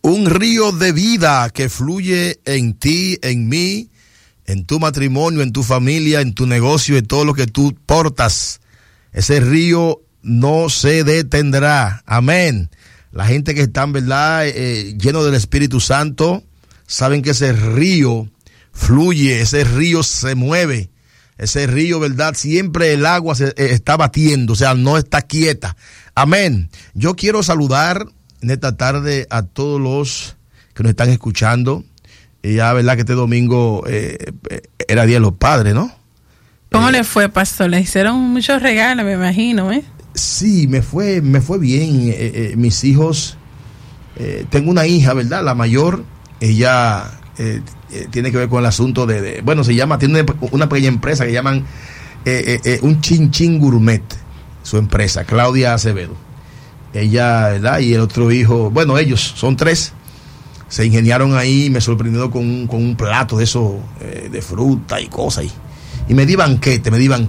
Un río de vida que fluye en ti, en mí, en tu matrimonio, en tu familia, en tu negocio, en todo lo que tú portas. Ese río no se detendrá. Amén. La gente que está, en verdad, lleno del Espíritu Santo, saben que ese río fluye, ese río se mueve. Ese río, ¿verdad? Siempre el agua se está batiendo, o sea, no está quieta. Amén. Yo quiero saludar en esta tarde a todos los que nos están escuchando. Y ya, ¿verdad? Que este domingo era Día de los Padres, ¿no? ¿Cómo le fue, pastor? Le hicieron muchos regalos, me imagino, ¿eh? Sí, me fue bien. Mis hijos, tengo una hija, ¿verdad? La mayor, ella tiene que ver con el asunto tiene una pequeña empresa que llaman un Chin Gourmet, su empresa, Claudia Acevedo. Ella, ¿verdad? Y el otro hijo, bueno, ellos son 3, se ingeniaron ahí, me sorprendió con un plato de eso, de fruta y cosas, y me di banquete.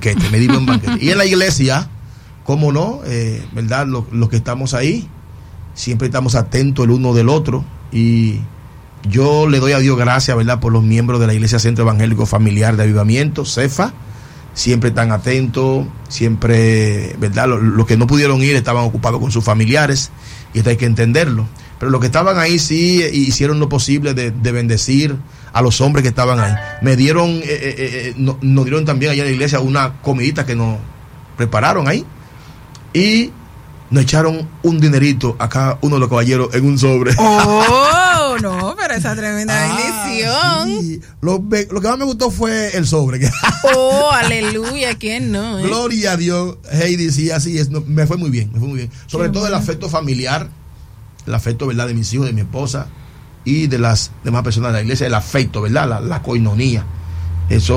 Y en la iglesia, cómo no, ¿verdad? Los que estamos ahí, siempre estamos atentos el uno del otro, y yo le doy a Dios gracias, ¿verdad? Por los miembros de la Iglesia Centro Evangélico Familiar de Avivamiento, CEFA. Siempre están atentos, siempre, ¿verdad? Los que no pudieron ir estaban ocupados con sus familiares, y esto hay que entenderlo. Pero los que estaban ahí sí hicieron lo posible de bendecir a los hombres que estaban ahí. Me dieron, nos dieron también allá en la iglesia una comidita que nos prepararon ahí, y nos echaron un dinerito a cada uno de los caballeros en un sobre. ¡Oh, no! Pero esa tremenda bendición. Sí. Lo que más me gustó fue el sobre. ¡Oh, aleluya! ¿Quién no? Gloria a Dios, Heidi, sí, así es. Me fue muy bien. Sobre todo el afecto familiar, el afecto, ¿verdad? De mis hijos, de mi esposa y de las demás personas de la iglesia, el afecto, ¿verdad? La coinonía. Eso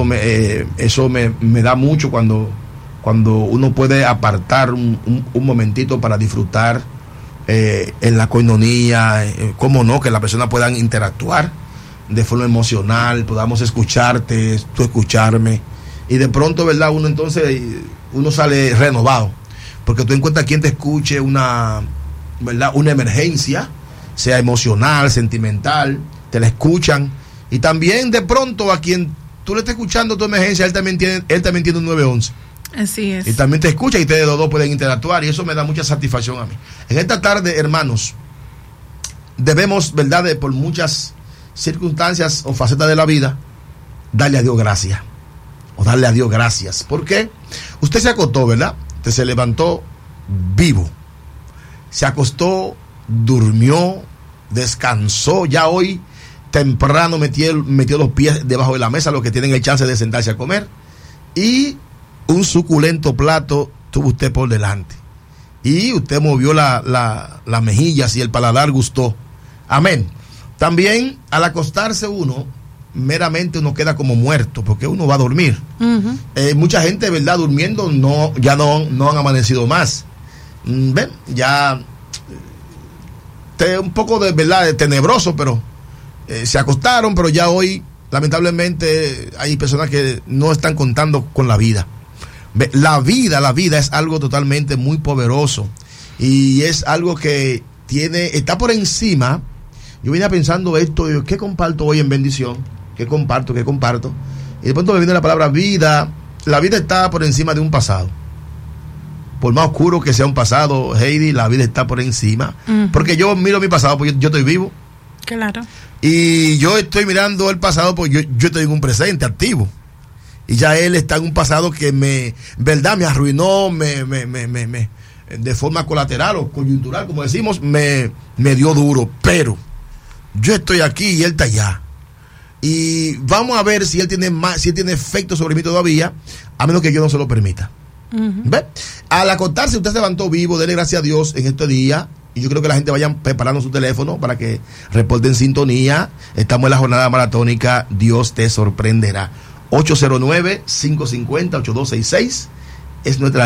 me da mucho cuando uno puede apartar un momentito para disfrutar en la coinonía, cómo no, que las personas puedan interactuar de forma emocional, podamos escucharte, tú escucharme, y de pronto, ¿verdad? Uno sale renovado, porque tú encuentras quien te escuche ¿verdad? Una emergencia, sea emocional, sentimental, te la escuchan, y también de pronto a quien tú le estás escuchando tu emergencia, él también tiene un 911. Así es. Y también te escucha, y ustedes los dos pueden interactuar, y eso me da mucha satisfacción a mí. En esta tarde, hermanos, debemos, ¿verdad? Por muchas circunstancias o facetas de la vida, darle a Dios gracias. O darle a Dios gracias. ¿Por qué? Usted se acostó, ¿verdad? Usted se levantó vivo. Se acostó, durmió, descansó. Ya hoy, temprano, metió los pies debajo de la mesa, los que tienen el chance de sentarse a comer. Y un suculento plato tuvo usted por delante, y usted movió la mejilla, y el paladar gustó. Amén. También al acostarse meramente uno queda como muerto, porque uno va a dormir. Uh-huh. Mucha gente, ¿verdad? Durmiendo ya no han amanecido más. Ven, ya un poco de, ¿verdad? De tenebroso, pero se acostaron, pero ya hoy lamentablemente hay personas que no están contando con la vida. La vida es algo totalmente muy poderoso, y es algo que está por encima. Yo venía pensando esto, ¿qué comparto hoy en bendición? ¿Qué comparto? Y de pronto me viene la palabra vida. La vida está por encima de un pasado. Por más oscuro que sea un pasado, Heidi, la vida está por encima. Uh-huh. Porque yo miro mi pasado, porque yo estoy vivo. Claro. Y yo estoy mirando el pasado, porque yo estoy en un presente activo. Y ya él está en un pasado que me arruinó, de forma colateral o coyuntural, como decimos, me dio duro. Pero yo estoy aquí y él está allá. Y vamos a ver si él tiene efecto sobre mí todavía, a menos que yo no se lo permita. Uh-huh. ¿Ve? Al acostarse, usted se levantó vivo, dele gracias a Dios en este día. Y yo creo que la gente vaya preparando su teléfono para que reporten sintonía. Estamos en la jornada maratónica, Dios te sorprenderá. 809-550-8266 es nuestra